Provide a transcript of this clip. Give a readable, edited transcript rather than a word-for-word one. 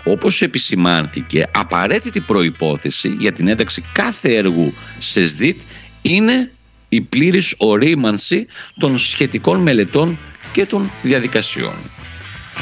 όπως επισημάνθηκε, απαραίτητη προϋπόθεση για την ένταξη κάθε έργου σε ΣΔΙΤ είναι η πλήρης ορίμανση των σχετικών μελετών και των διαδικασιών.